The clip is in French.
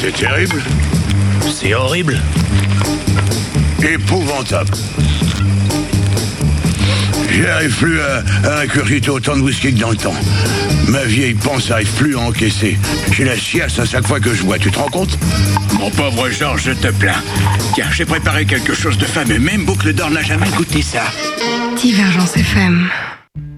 C'est terrible. C'est horrible. Épouvantable. J'y arrive plus à incurgiter autant de whisky que dans le temps. Ma vieille panse n'arrive plus à encaisser. J'ai la chiasse à chaque fois que je bois, tu te rends compte? Mon pauvre Georges, je te plains. Tiens, j'ai préparé quelque chose de fameux. Même Boucle d'Or n'a jamais goûté ça. Divergence FM.